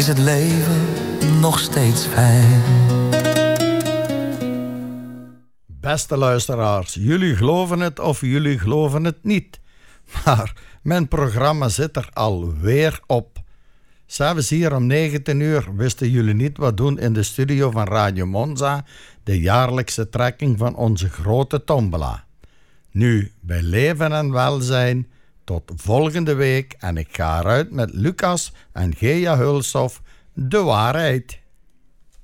is het leven nog steeds fijn. Beste luisteraars, jullie geloven het of jullie geloven het niet. Maar mijn programma zit er alweer op. 'S'avonds hier om 19 uur wisten jullie niet wat doen in de studio van Radio Monza, de jaarlijkse trekking van onze grote tombola. Nu, bij leven en welzijn, tot volgende week en ik ga eruit met Lucas en Gea Hulshoff, de waarheid.